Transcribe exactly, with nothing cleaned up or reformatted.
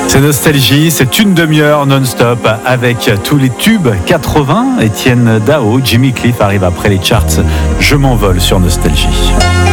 C'est Nostalgie, c'est une demi-heure non-stop avec tous les tubes quatre-vingts. Étienne Dao, Jimmy Cliff arrive après les charts. Je m'envole sur Nostalgie.